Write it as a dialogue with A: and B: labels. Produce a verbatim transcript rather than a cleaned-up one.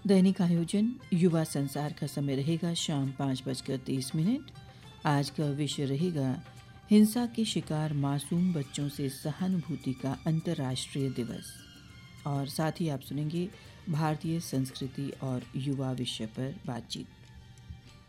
A: दैनिक आयोजन युवा संसार का समय रहेगा शाम पाँच बजकर तीस मिनट। आज का विषय रहेगा हिंसा के शिकार मासूम बच्चों से सहानुभूति का अंतर्राष्ट्रीय दिवस। और साथ ही आप सुनेंगे भारतीय संस्कृति और युवा विषय पर बातचीत।